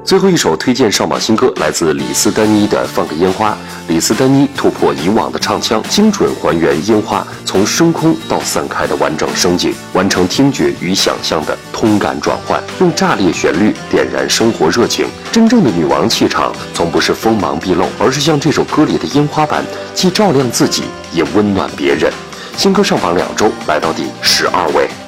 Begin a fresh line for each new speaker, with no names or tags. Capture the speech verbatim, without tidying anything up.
最后一首推荐上榜新歌来自李斯丹妮的《放个烟花》。李斯丹妮突破以往的唱腔，精准还原烟花从升空到散开的完整声景，完成听觉与想象的通感转换，用炸裂旋律点燃生活热情。真正的女王气场从不是锋芒毕露，而是像这首歌里的烟花般，既照亮自己，也温暖别人。新歌上榜两周，来到第十二位。